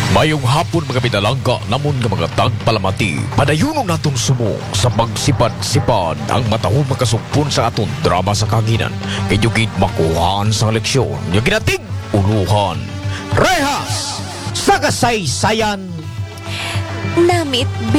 Mayong hapon mga pinalangga namon nga mga tagpalamati. Padayunon naton sumong sa pagsipad-sipad ang matahong makasugpon sa aton drama sa kanginan. Kayugid makuhaan sa leksyon. Yung ginatig uluhan. Rehas sa kasaysayan. Namit